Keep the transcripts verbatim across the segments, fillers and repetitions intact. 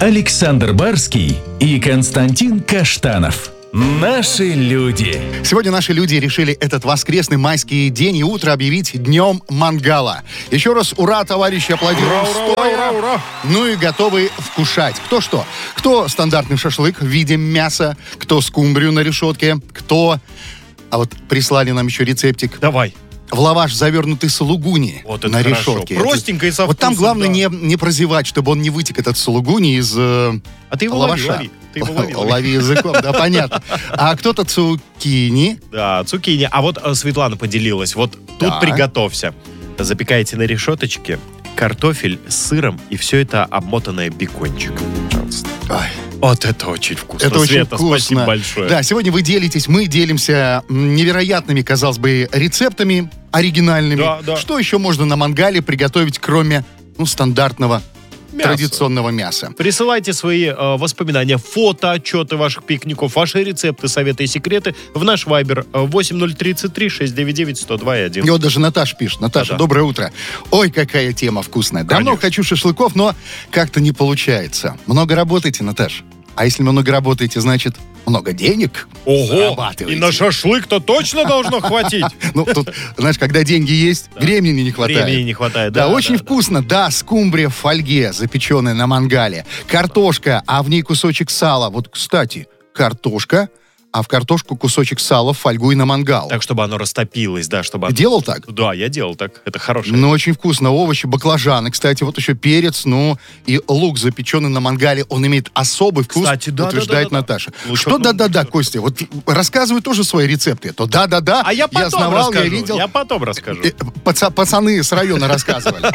Александр Барский и Константин Каштанов. Наши люди. Сегодня наши люди решили этот воскресный майский день и утро объявить днем мангала. Еще раз ура, товарищи, аплодируем стоя. Ура, ура, ура. Ну и готовы вкушать. Кто что? Кто стандартный шашлык в виде мяса, кто скумбрию на решетке, кто... А вот прислали нам еще рецептик. Давай. В лаваш завернутый сулугуни вот на хорошо. решетке. Простенько и со вкусом. Вот там главное да. не, не прозевать, чтобы он не вытек, этот сулугуни, из э, а ты его лаваша. Лови, лови. Ты его лови, лови. Лови языком, да, понятно. А кто-то цукини. Да, цукини. А вот Светлана поделилась. Вот тут приготовься. Запекаете на решеточке картофель с сыром и все это обмотанное бекончиком. Пожалуйста. Ой. Вот это очень вкусно. Это очень Света, вкусно. Спасибо большое. Да, сегодня вы делитесь, мы делимся невероятными, казалось бы, рецептами оригинальными. Да, да. Что еще можно на мангале приготовить, кроме ну, стандартного Мясо. традиционного мяса? Присылайте свои э, воспоминания, фото, отчеты ваших пикников, ваши рецепты, советы и секреты в наш вайбер восемь ноль три три шесть девять девять сто два и один. И вот даже Наташа пишет. Наташа, Да-да. доброе утро. Ой, какая тема вкусная. Давно Конечно. хочу шашлыков, но как-то не получается. Много работаете, Наташа? А если много работаете, значит, много денег Ого! зарабатываете. И на шашлык-то точно должно хватить. Ну, тут, знаешь, когда деньги есть, времени не хватает. Времени не хватает, Да, да. очень да, вкусно. Да, скумбрия в фольге, запеченная на мангале. Картошка, а в ней кусочек сала. Вот, кстати, картошка, а в картошку кусочек сала в фольгу и на мангал. Так, чтобы оно растопилось, да, чтобы... Ты оно... делал так? Да, я делал так. Это хорошее. Ну, очень вкусно. Овощи, баклажаны. Кстати, вот еще перец, ну, и лук, запеченный на мангале. Он имеет особый вкус, Кстати, да, утверждает да, да, да. Наташа. Лучок Что да-да-да, лучок. Костя? Вот рассказывай тоже свои рецепты. То да-да-да, А я потом знавал, расскажу. я видел. Я потом расскажу. Э, паца- Пацаны с района рассказывали.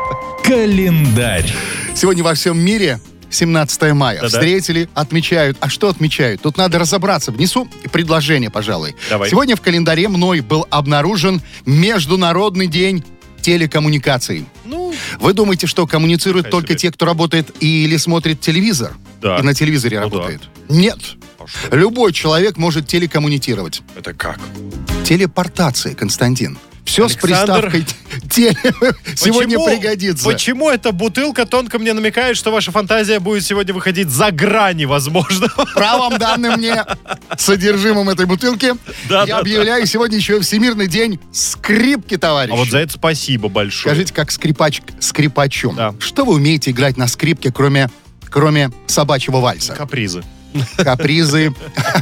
Календарь. Сегодня во всем мире семнадцатое мая. Да-да. Встретили, отмечают. А что отмечают? Тут надо разобраться. Внесу предложение, пожалуй. Давай. Сегодня в календаре мной был обнаружен Международный день телекоммуникаций. Ну, Вы думаете, что коммуницируют Какая только себе. те, кто работает или смотрит телевизор? Да. И на телевизоре Ну да. работает? Нет. а что? Любой человек может телекоммуницировать. Это как? Телепортация, Константин. Все с Александр, приставкой теле сегодня Почему- пригодится. Почему эта бутылка тонко мне намекает, что ваша фантазия будет сегодня выходить за грани возможного? Правом данным мне содержимым этой бутылки Да, я да, объявляю сегодня еще Всемирный день скрипки, товарищи. А вот за это спасибо большое. Скажите, как скрипач скрипачом. Да. Что вы умеете играть на скрипке, кроме, кроме собачьего вальса? Капризы. Капризы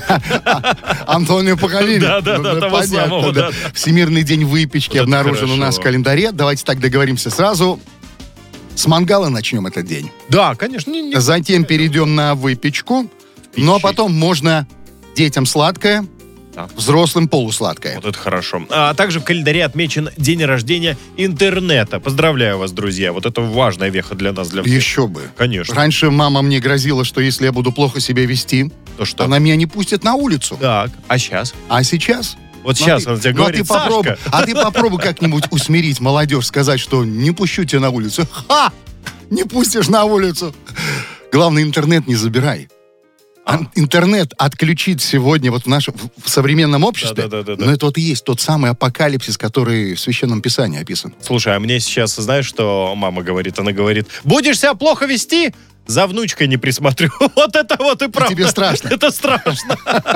Антонио Паганини. Да, да, да, Ну, того понятно, самого, да. да. Всемирный день выпечки Вот это обнаружен у хорошо. нас в календаре. Давайте так договоримся сразу. С мангала начнем этот день. Да, конечно. Не, не- Затем перейдем на выпечку. Ну, а потом можно детям сладкое, Да. взрослым полусладкое. Вот это хорошо. А также в календаре отмечен день рождения интернета. Поздравляю вас, друзья. Вот это важная веха для нас, для всех. Еще бы. Конечно. Раньше мама мне грозила, что если я буду плохо себя вести, То что? она меня не пустит на улицу. Так, а сейчас? А сейчас? Вот Ну, сейчас ты- он тебе ну, говорит, а ты попробуй, Сашка. а ты попробуй как-нибудь усмирить молодежь, сказать, что не пущу тебя на улицу. Ха! Не пустишь на улицу. Главное, интернет не забирай. А интернет отключить сегодня вот в нашем в в современном обществе, Да-да-да-да. но это вот и есть тот самый апокалипсис, который в Священном Писании описан. Слушай, а мне сейчас, знаешь, что мама говорит? Она говорит, будешь себя плохо вести, за внучкой не присмотрю. Вот это вот и правда. тебе страшно? Это страшно.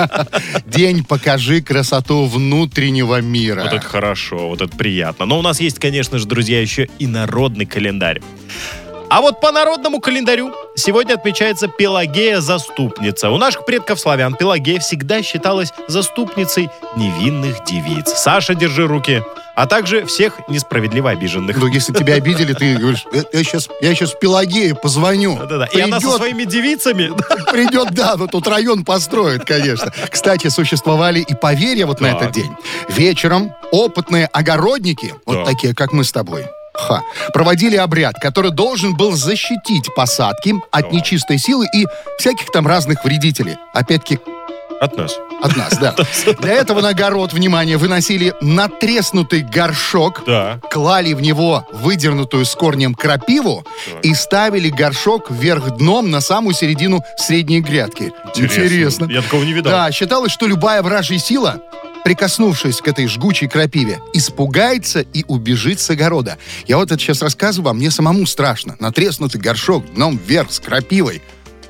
День «Покажи красоту внутреннего мира». Вот это хорошо, вот это приятно. Но у нас есть, конечно же, друзья, еще и народный календарь. А вот по народному календарю сегодня отмечается Пелагея Заступница. У наших предков славян Пелагея всегда считалась заступницей невинных девиц. Саша, держи руки. А также всех несправедливо обиженных. Ну, если тебя обидели, ты говоришь, «Э, я сейчас, я сейчас Пелагее позвоню. Да-да-да. И она со Придет- своими девицами. Придет, да, ну тут район построит, конечно. Кстати, существовали и поверья вот на Так. этот день. Вечером опытные огородники, вот Так. такие, как мы с тобой, ха, проводили обряд, который должен был защитить посадки от Так. нечистой силы и всяких там разных вредителей. Опять-таки, От нас. от нас, да. Для этого на огород, внимание, выносили натреснутый горшок, Да. клали в него выдернутую с корнем крапиву Так. и ставили горшок вверх дном на самую середину средней грядки. Интересно. Я такого не видал. Да, считалось, что любая вражья сила, прикоснувшись к этой жгучей крапиве, испугается и убежит с огорода. Я вот это сейчас рассказываю, а мне самому страшно. Натреснутый горшок дном вверх с крапивой.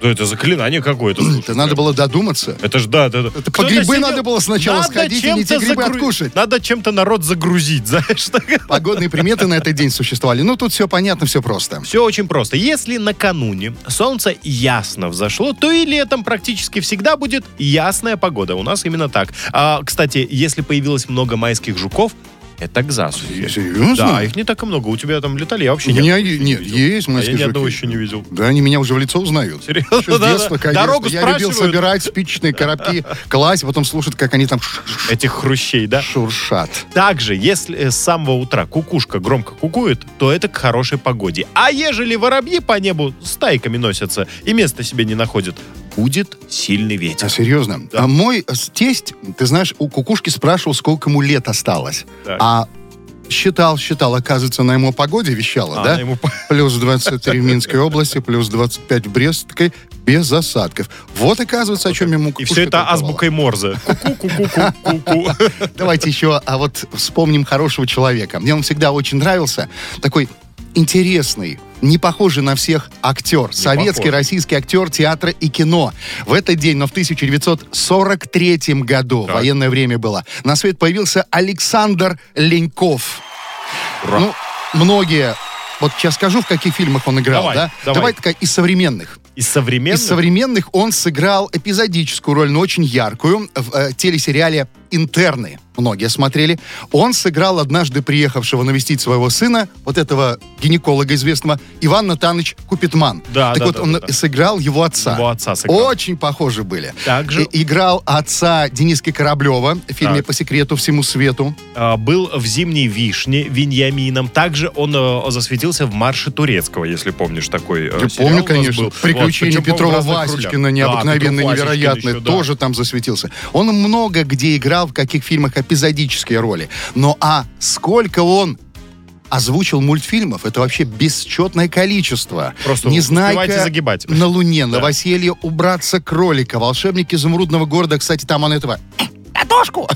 Ну, это заклинание какое-то. Это надо было додуматься. Это ж, да, да, да. Это по грибы надо было сначала Надо сходить и не те чем-то грибы загру- откушать. Надо чем-то народ загрузить, знаешь. Погодные приметы на этот день существовали. Ну, тут все понятно, все просто. Все очень просто. Если накануне солнце ясно взошло, то и летом практически всегда будет ясная погода. У нас именно так. А, кстати, если появилось много майских жуков, это к засухе. Серьезно? Да, их не так и много. У тебя там летали, я вообще У ни меня одного е- не нет, видел. есть А я майские ни одного жуки. еще не видел. Да, они меня уже в лицо узнают. Серьезно? Еще с Да, детства, да. конечно. Дорогу Я любил спрашивают. собирать спичечные коробки, класть, потом слушать, как они там ш- ш- Этих хрущей, да? шуршат. Также, если э, с самого утра кукушка громко кукует, то это к хорошей погоде. А ежели воробьи по небу стайками носятся и места себе не находят, будет сильный ветер. А серьезно? Да. А мой э, тесть, ты знаешь, у кукушки спрашивал, сколько ему лет осталось. Так. А считал, считал, оказывается, на ему погоде вещала, А, да? она ему по- Плюс двадцать три в Минской области, плюс двадцать пять в Брестской, без осадков. Вот, оказывается, о чем ему И кукушка все это толковала. азбукой Морзе. Ку-ку-ку-ку-ку-ку. Давайте еще, а вот вспомним хорошего человека. Мне он всегда очень нравился. Такой интересный, не похожий на всех актер. Советский, похожий. российский актер театра и кино. В этот день, но в тысяча девятьсот сорок третьем году, Так. военное время было, на свет появился Александр Леньков. Ура. Ну, многие... Вот сейчас скажу, в каких фильмах он играл, Давай, да? давай. такая из современных. Из современных? Из современных он сыграл эпизодическую роль, но очень яркую, в э, телесериале «Интерны». Многие смотрели. Он сыграл однажды приехавшего навестить своего сына, вот этого гинеколога известного, Иван Натанович Купитман. Да, так да, вот, да, он да, да. сыграл его отца. Его отца сыграл. Очень похожи были. Также И- играл отца Дениски Кораблева в фильме Так. «По секрету всему свету». а, был в «Зимней вишне» Виньямином. Также он э, засветился в «Марше турецкого», если помнишь такой э, Я сериал помню, у нас конечно. был. Приключения Вот, причем, Петрова по-моему, в разных Васечкина, ролях. необыкновенно Да, Петров Васечкин невероятное, еще, да. тоже там засветился. Он много где играл, в каких фильмах эпизодические роли. Но а сколько он озвучил мультфильмов, это вообще бесчетное количество. Просто «Незнайка успевайте загибать. на Луне», Да. «Новоселье у братца кролика», «Волшебник изумрудного города», кстати, там он этого «Картошку»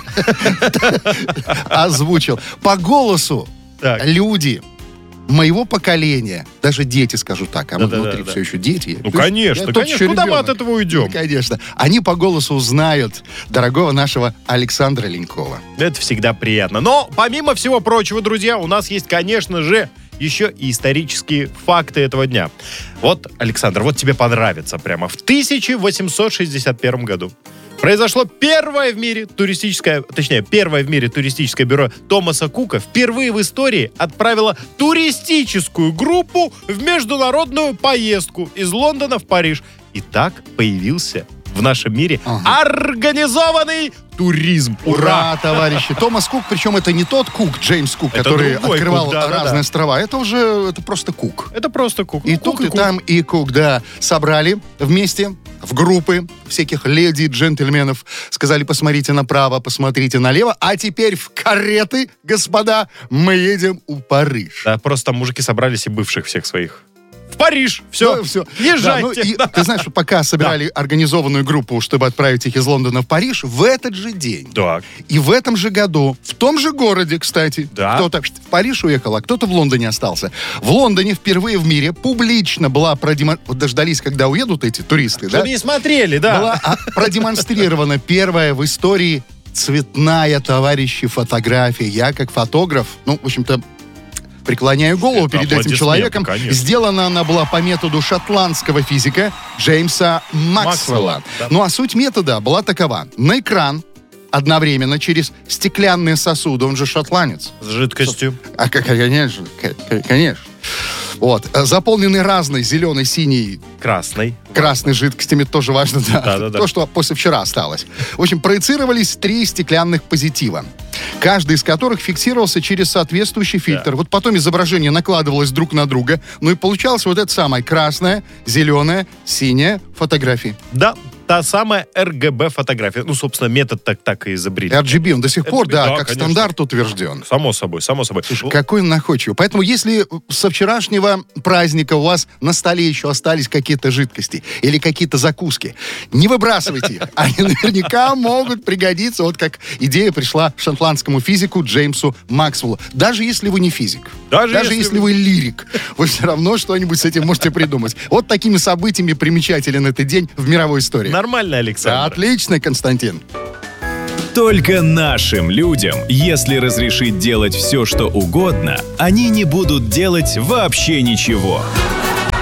озвучил. По голосу Так. люди моего поколения, даже дети, скажу так, а мы Да-да-да, внутри да. все еще дети. Ну, То есть конечно, я тот конечно. еще Куда мы ребенок. от этого уйдем? Ну, конечно. Они по голосу узнают дорогого нашего Александра Ленькова. Это всегда приятно. Но, помимо всего прочего, друзья, у нас есть, конечно же, еще и исторические факты этого дня. Вот, Александр, вот тебе понравится прямо. В тысяча восемьсот шестьдесят первом году произошло первое в мире туристическое, точнее, первое в мире туристическое бюро Томаса Кука впервые в истории отправило туристическую группу в международную поездку из Лондона в Париж. И так появился в нашем мире Ага. организованный туризм. Ура, товарищи! Томас Кук, причем это не тот Кук, Джеймс Кук, Это который другой открывал Кук, да-да-да. разные острова. Это уже, это просто Кук. Это просто Кук. И Ну, тут, Кук и Кук. там, и Кук, да. Собрали вместе в группы всяких леди, джентльменов. Сказали, посмотрите направо, посмотрите налево. А теперь в кареты, господа, мы едем в Париж. Да, просто там мужики собрались и бывших всех своих. В Париж! Все, Ну, всё. езжайте! Да, ну, и ты знаешь, что пока собирали организованную группу, чтобы отправить их из Лондона в Париж, в этот же день Так. и в этом же году, в том же городе, кстати, Да. кто-то в Париж уехал, а кто-то в Лондоне остался. В Лондоне впервые в мире публично была продемонстрирована... Вот дождались, когда уедут эти туристы, Чтобы да? не смотрели, да. Была а, продемонстрирована первая в истории цветная, товарищи, фотография. Я, как фотограф, ну, в общем-то, преклоняю голову Это перед этим аплодисменты, человеком. конечно. Сделана она была по методу шотландского физика Джеймса Максвелла. Максвелла, да. Ну а суть метода была такова. На экран одновременно через стеклянные сосуды, он же шотландец. С жидкостью. А, к- конечно, к- к- конечно. Вот, э, заполнены разной зеленой, синей, Красной. красной жидкостями, тоже важно, да. Да-да-да. То, что после вчера осталось. В общем, проецировались три стеклянных позитива, каждый из которых фиксировался через соответствующий фильтр. Да. Вот потом изображение накладывалось друг на друга, ну и получалось вот это самое красное, зеленое, синее фотографии. Да. та самая эр гэ бэ-фотография. Ну, собственно, метод так, так и изобрели. эр джи би, он до сих пор, эр джи би, да, да, как конечно. стандарт утвержден. Само собой, само собой. Слушай, какой он находчивый. Поэтому, если со вчерашнего праздника у вас на столе еще остались какие-то жидкости или какие-то закуски, не выбрасывайте их. Они наверняка могут пригодиться, вот как идея пришла шотландскому физику Джеймсу Максвеллу. Даже если вы не физик, Даже даже, если если, вы- вы лирик, вы все равно что-нибудь с этим можете придумать. Вот такими событиями примечателен этот день в мировой истории. Нормально, Да, Александр. отлично, Константин. Только нашим людям, если разрешить делать все, что угодно, они не будут делать вообще ничего.